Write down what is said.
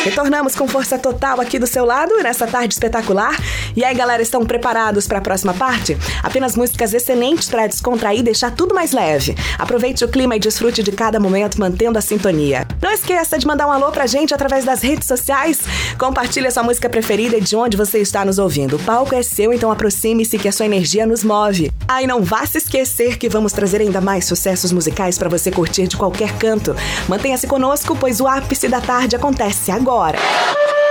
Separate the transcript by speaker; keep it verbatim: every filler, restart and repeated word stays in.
Speaker 1: Retornamos com força total aqui do seu lado nessa tarde espetacular. E aí, galera, estão preparados para a próxima parte? Apenas músicas excelentes para descontrair e deixar tudo mais leve. Aproveite o clima e desfrute de cada momento mantendo a sintonia. Não esqueça de mandar um alô pra gente através das redes sociais. Compartilhe a sua música preferida e de onde você está nos ouvindo. O palco é seu, então aproxime-se que a sua energia nos move. Ah, e não vá se esquecer que vamos trazer ainda mais sucessos musicais para você curtir de qualquer canto. Mantenha-se conosco, pois o ápice da tarde acontece agora.